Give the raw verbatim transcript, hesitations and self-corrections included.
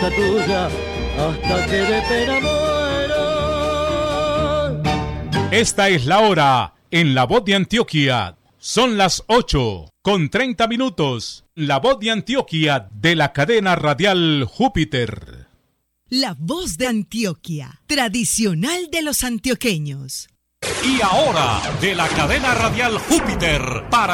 cosa tuya hasta que de pena muera. Esta es la hora en La Voz de Antioquia. Son las ocho con treinta minutos. La Voz de Antioquia de la cadena radial Júpiter. La Voz de Antioquia, tradicional de los antioqueños. Y ahora, de la cadena radial Júpiter, para